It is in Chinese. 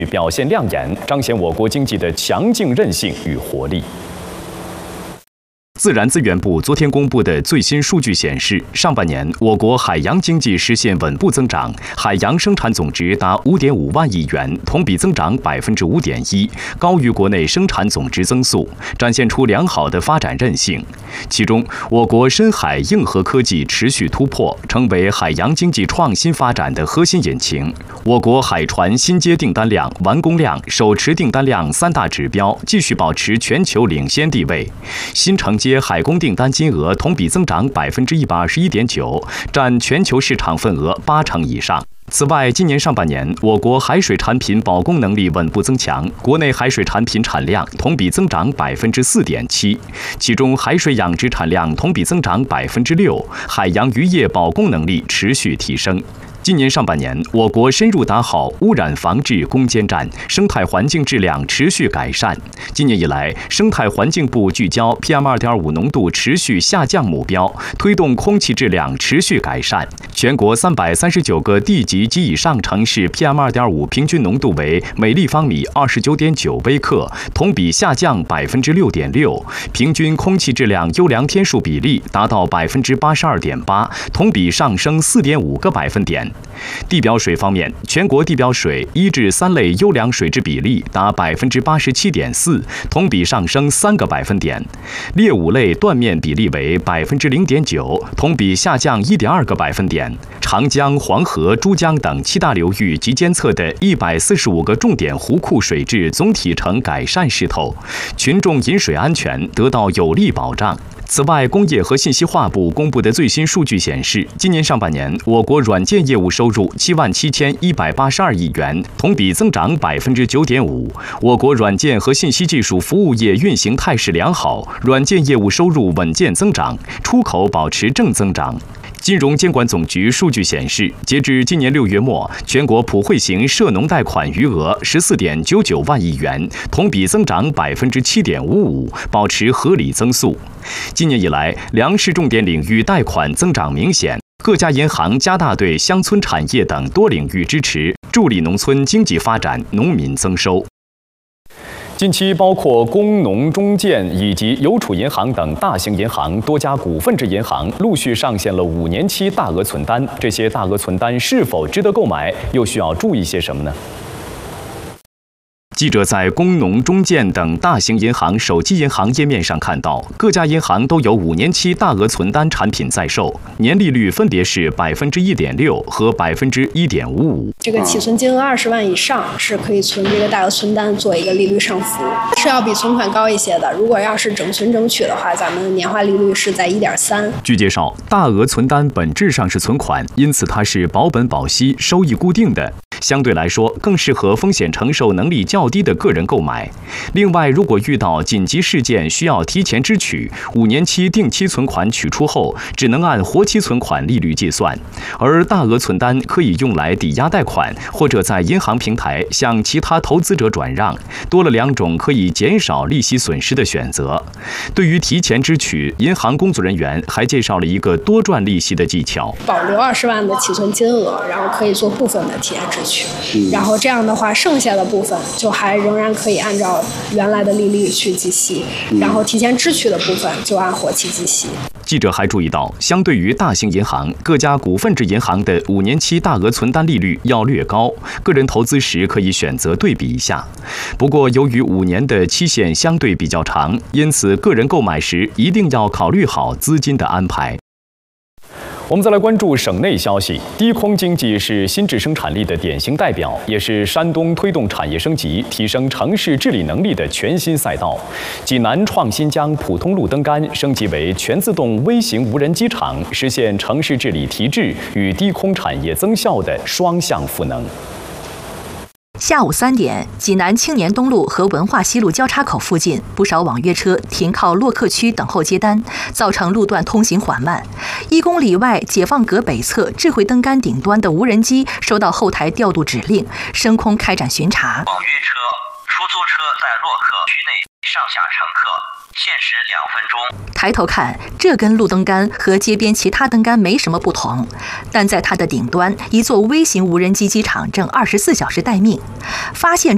表现亮眼，彰显我国经济的强劲韧性与活力。自然资源部昨天公布的最新数据显示，上半年我国海洋经济实现稳步增长，海洋生产总值达5.5万亿元，同比增长5.1%，高于国内生产总值增速，展现出良好的发展韧性。其中，我国深海硬核科技持续突破，成为海洋经济创新发展的核心引擎。我国海船新接订单量、完工量、手持订单量3大指标继续保持全球领先地位，新承接海工订单金额同比增长121.9%，占全球市场份额80%以上。此外，今年上半年，我国海水产品保供能力稳步增强，国内海水产品产量同比增长4.7%，其中海水养殖产量同比增长6%，海洋渔业保供能力持续提升。今年上半年，我国深入打好污染防治攻坚战，生态环境质量持续改善。今年以来，生态环境部聚焦 PM2.5 浓度持续下降目标，推动空气质量持续改善。全国339个地级及以上城市 PM2.5 平均浓度为每立方米29.9微克，同比下降6.6%，平均空气质量优良天数比例达到82.8%，同比上升4.5个百分点。地表水方面，全国地表水1至3类优良水质比例达87.4%，同比上升3个百分点。劣5类断面比例为0.9%，同比下降1.2个百分点。长江、黄河、珠江等7大流域及监测的145个重点湖库水质总体呈改善势头，群众饮水安全得到有力保障。此外，工业和信息化部公布的最新数据显示，今年上半年，我国软件业务收入77182亿元，同比增长9.5%。我国软件和信息技术服务业运行态势良好，软件业务收入稳健增长，出口保持正增长。金融监管总局数据显示，截至今年6月末，全国普惠型涉农贷款余额14.99万亿元，同比增长7.55%，保持合理增速。今年以来，粮食重点领域贷款增长明显，各家银行加大对乡村产业等多领域支持，助力农村经济发展、农民增收。近期，包括工农中建以及邮储银行等大型银行、多家股份制银行陆续上线了5年期大额存单。这些大额存单是否值得购买，又需要注意些什么呢？记者在工农中建等大型银行手机银行页面上看到，各家银行都有5年期大额存单产品在售，年利率分别是1.6%和1.55%。 这个起存金额20万以上是可以存这个大额存单做一个利率上浮，是要比存款高一些的。如果要是整存整取的话，咱们年化利率是在1.3%。 据介绍，大额存单本质上是存款，因此它是保本保息、收益固定的。相对来说，更适合风险承受能力较低的个人购买。另外，如果遇到紧急事件需要提前支取，5年期定期存款取出后，只能按活期存款利率计算。而大额存单可以用来抵押贷款，或者在银行平台向其他投资者转让，多了2种可以减少利息损失的选择。对于提前支取，银行工作人员还介绍了一个多赚利息的技巧： 保留20万的起存金额，然后可以做部分的提前支取。然后这样的话，剩下的部分就还仍然可以按照原来的利率去计息，然后提前支取的部分就按活期计息。 记者还注意到，相对于大型银行，各家股份制银行的5年期大额存单利率要略高，个人投资时可以选择对比一下。不过，由于5年的期限相对比较长，因此个人购买时一定要考虑好资金的安排。我们再来关注省内消息。低空经济是新质生产力的典型代表，也是山东推动产业升级、提升城市治理能力的全新赛道。济南创新将普通路灯杆升级为全自动微型无人机场，实现城市治理提质与低空产业增效的双向赋能。 下午3点，济南青年东路和文化西路交叉口附近，不少网约车停靠洛克区等候接单，造成路段通行缓慢。1公里外解放阁北侧智慧灯杆顶端的无人机收到后台调度指令，升空开展巡查。 网约车、出租车在洛克区内上下乘客，限时2分钟。 抬头看，这根路灯杆和街边其他灯杆没什么不同，但在它的顶端，一座微型无人机机场正24小时待命。发现